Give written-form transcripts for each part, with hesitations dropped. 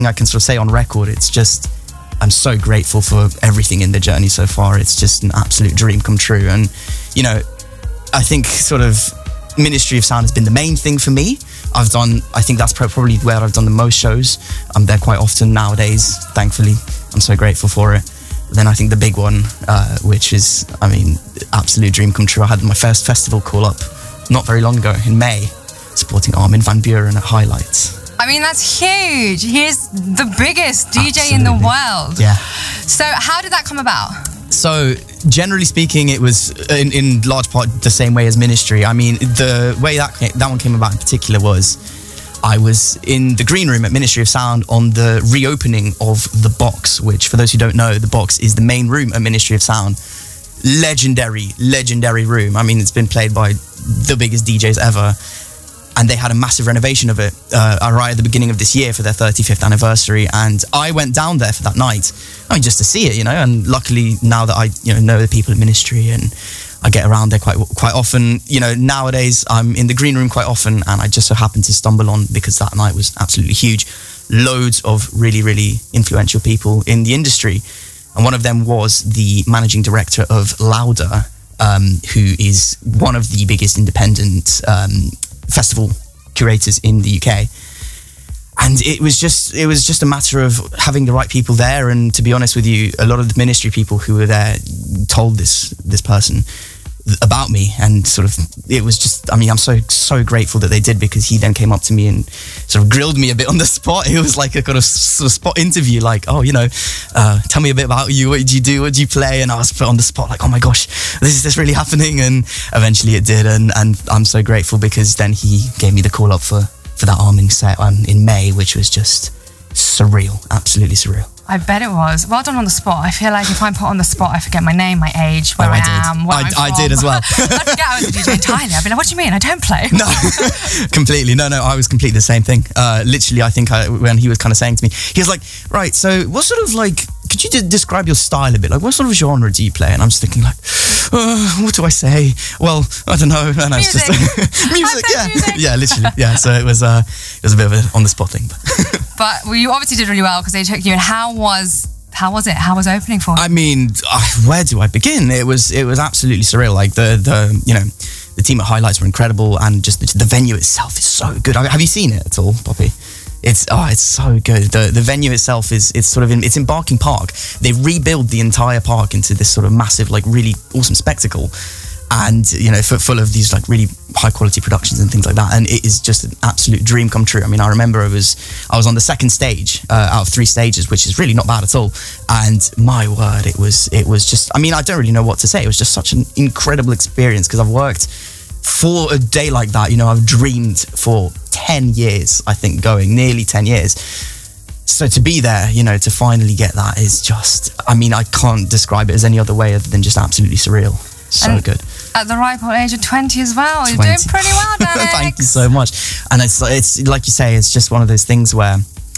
I can sort of say on record, it's just, I'm so grateful for everything in the journey so far. It's just an absolute dream come true. And, you know, I think sort of Ministry of Sound has been the main thing for me. I think that's probably where I've done the most shows. I'm there quite often nowadays, thankfully. I'm so grateful for it. Then I think the big one, which is, I mean, absolute dream come true. I had my first festival call up not very long ago in May, supporting Armin van Buuren at Highlights. I mean, that's huge. He's the biggest DJ in the world. Yeah. So how did that come about? So generally speaking, it was in large part the same way as Ministry. I mean, the way that one came about in particular was I was in the green room at Ministry of Sound on the reopening of The Box, which, for those who don't know, The Box is the main room at Ministry of Sound. Legendary room. I mean, it's been played by the biggest DJs ever. And they had a massive renovation of it right at the beginning of this year for their 35th anniversary. And I went down there for that night, I mean, just to see it, you know. And luckily, now that I know the people at Ministry and I get around there quite often, you know, nowadays I'm in the green room quite often, and I just so happened to stumble on, because that night was absolutely huge, loads of really influential people in the industry. And one of them was the managing director of Louder, who is one of the biggest independent festival curators in the UK. And it was just a matter of having the right people there. And to be honest with you, a lot of the Ministry people who were there told this person about me, and sort of, it was just, I mean, I'm so grateful that they did, because he then came up to me and sort of grilled me a bit on the spot. It was like a kind of sort of spot interview, like, oh, you know, tell me a bit about you, what did you do, what did you play? And I was put on the spot like, oh my gosh, is this really happening? And eventually it did, and I'm so grateful, because then he gave me the call up for that Armin set in May, which was just surreal, absolutely surreal. I bet it was. Well done on the spot. I feel like if I'm put on the spot, I forget my name, my age, where I am, where I'm from. I did as well. I forget I was a DJ entirely. I'd be like, what do you mean? I don't play. No, completely. No, I was completely the same thing. Literally, I think when he was kind of saying to me, he was like, right, so what sort of like, could you describe your style a bit? Like, what sort of genre do you play? And I'm just thinking like, what do I say? Well, I don't know. And music. Music, yeah. Music. Yeah, literally. Yeah, so it was a bit of an on-the-spot thing. But well, you obviously did really well, because they took you. And how was it? How was opening for you? I mean, where do I begin? It was absolutely surreal. Like the team at Highlights were incredible, and just the venue itself is so good. Have you seen it at all, Poppy? It's so good. The venue itself it's in Barking Park. They rebuilt the entire park into this sort of massive, like, really awesome spectacle, and you know, full of these like really high quality productions and things like that. And it is just an absolute dream come true. I mean, I remember I was on the second stage out of 3 stages, which is really not bad at all. And my word, it was just, I mean, I don't really know what to say. It was just such an incredible experience, because I've worked for a day like that. You know, I've dreamed for 10 years, I think, nearly 10 years. So to be there, you know, to finally get that is just, I mean, I can't describe it as any other way other than just absolutely surreal. So good. At the ripe old age of 20 as well. 20. You're doing pretty well, Alex. Thank you so much. And it's like you say, it's just one of those things where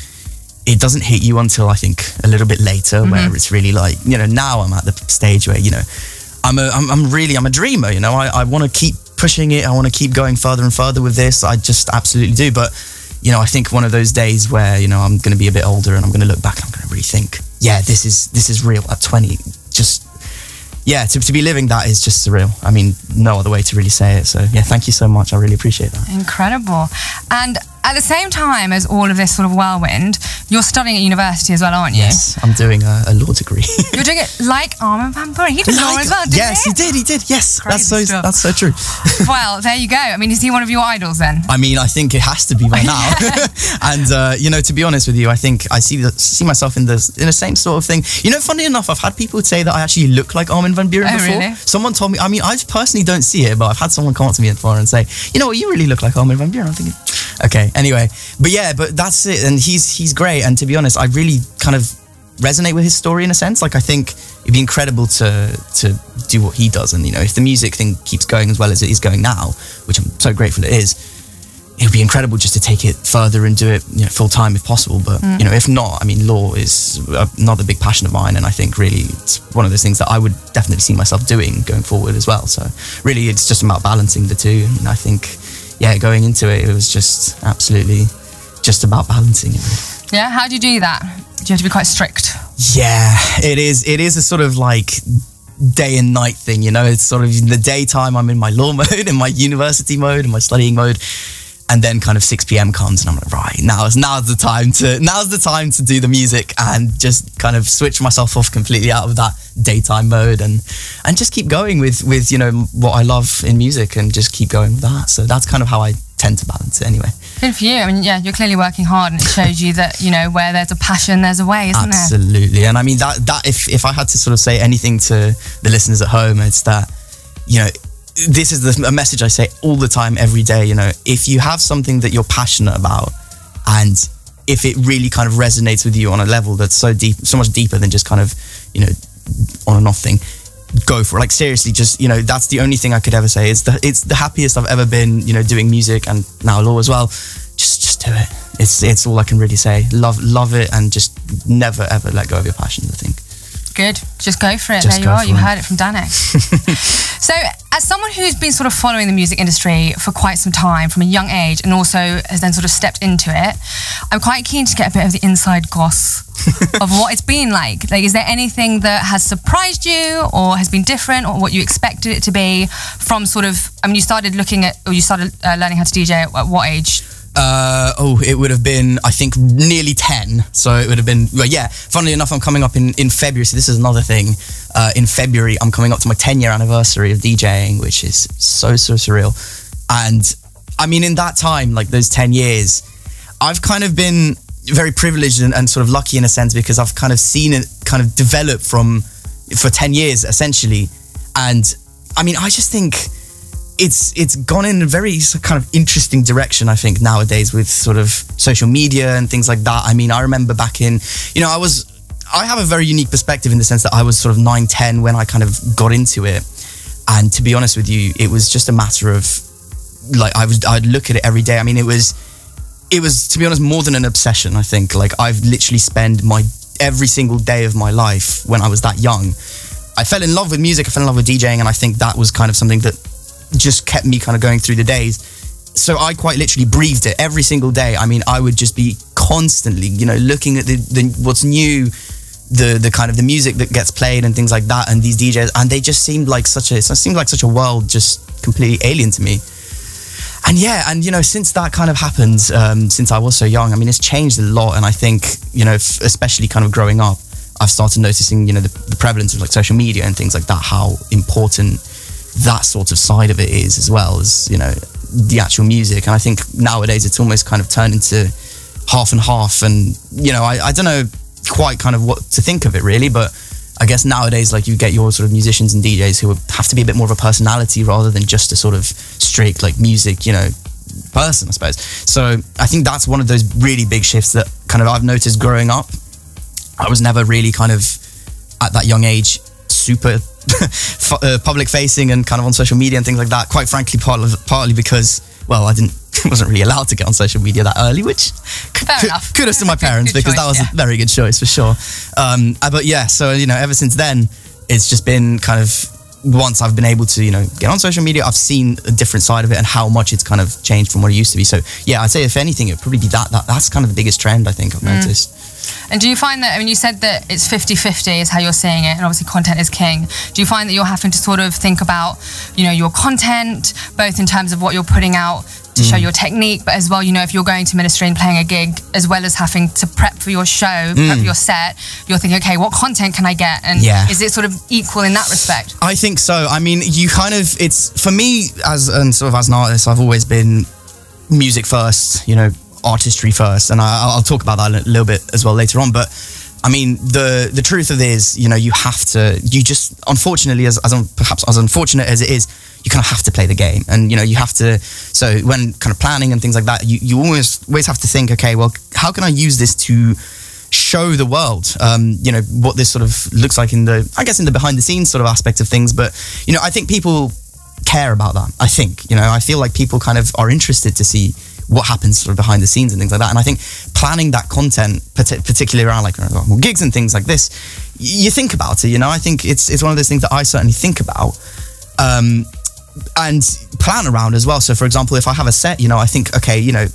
it doesn't hit you until, I think, a little bit later, where it's really like, you know, now I'm at the stage where, you know, I'm a dreamer, you know. I want to keep pushing it. I want to keep going further and further with this. I just absolutely do. But, you know, I think one of those days where, you know, I'm going to be a bit older and I'm going to look back and I'm going to really think, yeah, this is real at 20. Just, yeah, to be living that is just surreal. I mean, no other way to really say it. So, yeah, thank you so much. I really appreciate that. Incredible. And at the same time as all of this sort of whirlwind, you're studying at university as well, aren't you? Yes, I'm doing a law degree. You're doing it like Armin van Buuren. He did law as well, didn't he? Yes, he did. Yes, that's so true. Well, there you go. I mean, is he one of your idols then? I mean, I think it has to be by now. And you know, to be honest with you, I think I see myself in the same sort of thing. You know, funny enough, I've had people say that I actually look like Armin van Buuren before. Really? Someone told me. I mean, I personally don't see it, but I've had someone come up to me before and say, you know what, you really look like Armin van Buuren. I'm thinking, okay, anyway, but that's it. And he's great. And to be honest, I really kind of resonate with his story in a sense. Like, I think it'd be incredible to do what he does. And, you know, if the music thing keeps going as well as it is going now, which I'm so grateful it is, it would be incredible just to take it further and do it, you know, full time if possible. But, you know, if not, I mean, law is another big passion of mine. And I think really it's one of those things that I would definitely see myself doing going forward as well. So really it's just about balancing the two. And I think, yeah, going into it, it was just absolutely just about balancing it. Yeah, how do you do that? Do you have to be quite strict? Yeah, it is. It is a sort of like day and night thing, you know. It's sort of in the daytime I'm in my law mode, in my university mode, in my studying mode, and then kind of 6 p.m. comes and I'm like, right, now's the time to do the music and just kind of switch myself off completely out of that daytime mode and just keep going with you know what I love in music and just keep going with that. So that's kind of how I tend to balance it anyway. Good for you. I mean, yeah, you're clearly working hard, and it shows you that, you know, where there's a passion, there's a way, isn't there? Absolutely. And I mean, that if I had to sort of say anything to the listeners at home, it's that, you know, this is a message I say all the time, every day. You know, if you have something that you're passionate about, and if it really kind of resonates with you on a level that's so deep, so much deeper than just kind of, you know, on and off thing, go for it. Like, seriously, just, you know, that's the only thing I could ever say. It's the happiest I've ever been, you know, doing music and now law as well. Just do it. It's all I can really say. Love it, and just never ever let go of your passions, I think. Good. Just go for it. There you are. You heard it from Danik. So, as someone who's been sort of following the music industry for quite some time, from a young age, and also has then sort of stepped into it, I'm quite keen to get a bit of the inside goss of what it's been like. Like, is there anything that has surprised you or has been different, or what you expected it to be from sort of, I mean, you started learning how to DJ at what age? It would have been, I think, nearly 10. So it would have been, well, yeah, funnily enough, I'm coming up in February. So this is another thing. In February, I'm coming up to my 10-year anniversary of DJing, which is so surreal. And I mean, in that time, like those 10 years, I've kind of been very privileged and sort of lucky in a sense, because I've kind of seen it kind of develop for 10 years, essentially. And I mean, I just think it's gone in a very kind of interesting direction, I think, nowadays, with sort of social media and things like that. I mean, I remember back in, you know, I have a very unique perspective in the sense that I was sort of 9, 10 when I kind of got into it. And to be honest with you, it was just a matter of, like, I'd look at it every day. I mean, it was, to be honest, more than an obsession, I think. Like, I've literally spent every single day of my life when I was that young. I fell in love with music, I fell in love with DJing, and I think that was kind of something that just kept me kind of going through the days. So I quite literally breathed it every single day. I mean, I would just be constantly, you know, looking at the what's new, the kind of the music that gets played and things like that, and these DJs, and they just seemed like such a world just completely alien to me. And yeah, and you know, since that kind of happened, since I was so young, I mean, it's changed a lot. And I think, you know, especially kind of growing up, I've started noticing, you know, the prevalence of like social media and things like that, how important that sort of side of it is, as well as, you know, the actual music. And I think nowadays it's almost kind of turned into half and half. And, you know, I don't know quite kind of what to think of it really, but I guess nowadays, like, you get your sort of musicians and DJs who have to be a bit more of a personality rather than just a sort of straight like music, you know, person, I suppose. So I think that's one of those really big shifts that kind of I've noticed growing up. I was never really kind of at that young age super public facing and kind of on social media and things like that. Quite frankly, partly because, well, wasn't really allowed to get on social media that early, which kudos to my parents, because that was a very good choice for sure. But yeah, so, you know, ever since then, it's just been kind of, once I've been able to, you know, get on social media, I've seen a different side of it and how much it's kind of changed from what it used to be. So yeah, I'd say if anything, it'd probably be that's kind of the biggest trend I think I've noticed. And do you find that, I mean, you said that it's 50-50 is how you're seeing it, and obviously content is king. Do you find that you're having to sort of think about, you know, your content, both in terms of what you're putting out to show your technique, but as well, you know, if you're going to ministry and playing a gig, as well as having to prep for your show, prep for your set, you're thinking, okay, what content can I get? And is it sort of equal in that respect? I think so. I mean, you kind of, it's, for me, as an artist, I've always been music first, you know, artistry first, and I'll talk about that a little bit as well later on. But I mean, the truth of it is, you know, you just unfortunately, perhaps as unfortunate as it is, you kind of have to play the game, and you know, you have to. So when kind of planning and things like that, you always have to think, okay, well, how can I use this to show the world, you know, what this sort of looks like in the behind the scenes sort of aspect of things. But you know, I think people care about that. I think, you know, I feel like people kind of are interested to see what happens sort of behind the scenes and things like that. And I think planning that content, particularly around like gigs and things like this, you think about it, you know. I think it's one of those things that I certainly think about and plan around as well. So for example, if I have a set, you know, I think, okay, you know,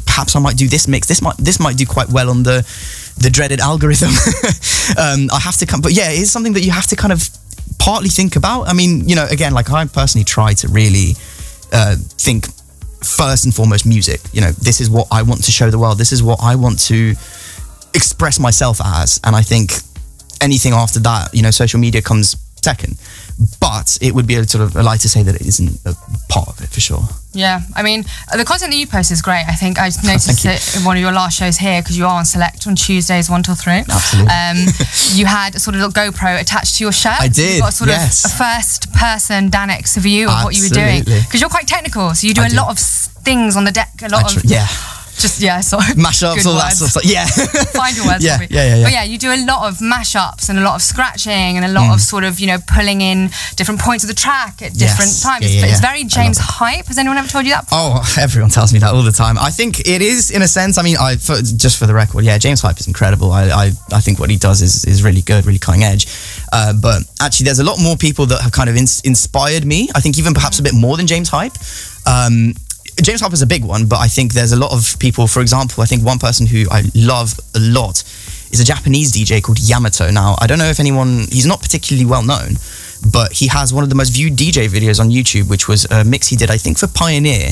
perhaps I might do this mix. This might do quite well on the dreaded algorithm. I have to come, but yeah, it's something that you have to kind of partly think about. I mean, you know, again, like I personally try to really think first and foremost music. You know, this is what I want to show the world. This is what I want to express myself as. And I think anything after that, you know, social media comes second. But it would be a sort of a lie to say that it isn't a part of it, for sure. Yeah, I mean, the content that you post is great. I think I noticed it in one of your last shows here, because you are on Select on Tuesdays 1 till 3. Absolutely. You had a sort of little GoPro attached to your shirt. I did. You got sort of a first-person Danex view of what you were doing, because you're quite technical. So you do a lot of things on the deck. Mashups, all that sort of stuff. Yeah. Find your words. Yeah. But yeah, you do a lot of mashups and a lot of scratching and a lot of sort of, you know, pulling in different points of the track at different times. It's very James Hype. Has anyone ever told you that before? Oh, everyone tells me that all the time. I think it is, in a sense. I mean, just for the record, yeah, James Hype is incredible. I think what he does is really good, really cutting edge. But actually, there's a lot more people that have kind of inspired me. I think even perhaps a bit more than James Hype. James Hype is a big one, but I think there's a lot of people. For example, I think one person who I love a lot is a Japanese DJ called Yamato. Now, I don't know if he's not particularly well known, but he has one of the most viewed DJ videos on YouTube, which was a mix he did, I think, for Pioneer,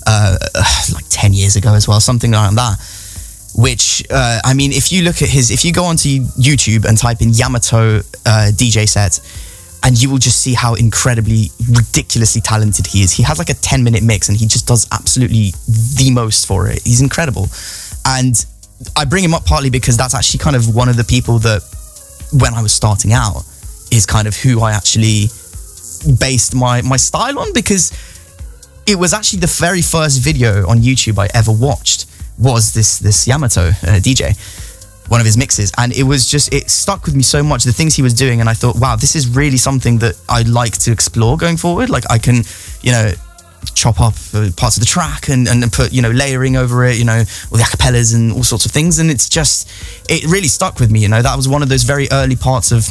like 10 years ago as well, something like that. Which, I mean, if you go onto YouTube and type in Yamato DJ set, and you will just see how incredibly, ridiculously talented he is. He has like a 10-minute mix and he just does absolutely the most for it. He's incredible. And I bring him up partly because that's actually kind of one of the people that, when I was starting out, is kind of who I actually based my style on, because it was actually the very first video on YouTube I ever watched was this Yamato DJ. One of his mixes, and it stuck with me so much, the things he was doing, and I thought, wow, this is really something that I'd like to explore going forward. Like I can, you know, chop up parts of the track and put, you know, layering over it, you know, all the acapellas and all sorts of things, and it really stuck with me. You know, that was one of those very early parts of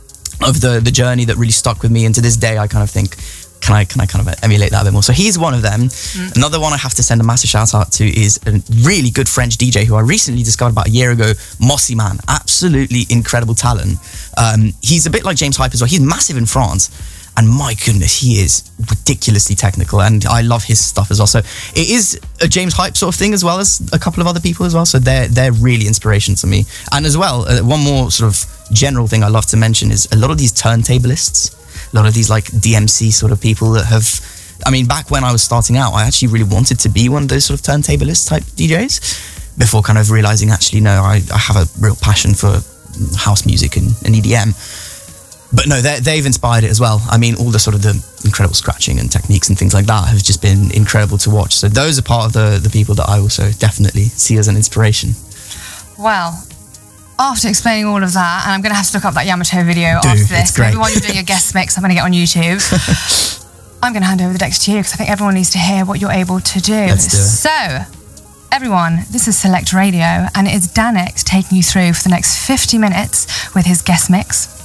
the journey that really stuck with me, and to this day I kind of think, can I kind of emulate that a bit more? So he's one of them. Another one I have to send a massive shout out to is a really good French DJ who I recently discovered about a year ago, Mossy Man. Absolutely incredible talent. He's a bit like James Hype as well. He's massive in France, and my goodness, he is ridiculously technical, and I love his stuff as well. So it is a James Hype sort of thing, as well as a couple of other people as well. So they're really inspirations to me. And as well, one more sort of general thing I love to mention is a lot of these turntablists. A lot of these like DMC sort of people that have, I mean, back when I was starting out, I actually really wanted to be one of those sort of turntablist type DJs before kind of realizing, actually, no, I have a real passion for house music and EDM. But no, they've inspired it as well. I mean, all the sort of the incredible scratching and techniques and things like that have just been incredible to watch. So those are part of the people that I also definitely see as an inspiration. Well, after explaining all of that, and I'm going to have to look up that Yamato video after this. Maybe while you're doing your guest mix, I'm going to get on YouTube. I'm going to hand over the decks to you, because I think everyone needs to hear what you're able to do. Let's do it. So, everyone, this is Select Radio, and it is Danex taking you through for the next 50 minutes with his guest mix.